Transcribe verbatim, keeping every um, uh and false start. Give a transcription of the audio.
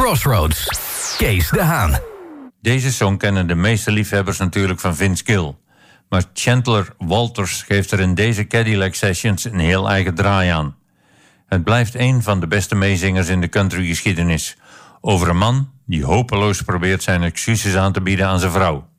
Crossroads. Kees de Haan. Deze song kennen de meeste liefhebbers natuurlijk van Vince Gill. Maar Chandler Walters geeft er in deze Cadillac Sessions een heel eigen draai aan. Het blijft een van de beste meezingers in de countrygeschiedenis. Over een man die hopeloos probeert zijn excuses aan te bieden aan zijn vrouw.